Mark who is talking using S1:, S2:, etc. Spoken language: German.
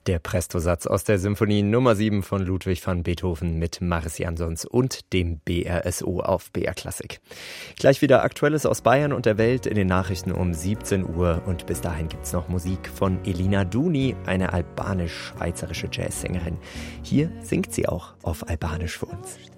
S1: Der Presto-Satz aus der Symphonie Nummer 7 von Ludwig van Beethoven mit Maris Jansons und dem BRSO auf BR Klassik. Gleich wieder Aktuelles aus Bayern und der Welt in den Nachrichten um 17 Uhr und bis dahin gibt's noch Musik von Elina Duni, eine albanisch-schweizerische Jazzsängerin. Hier singt sie auch auf Albanisch für uns.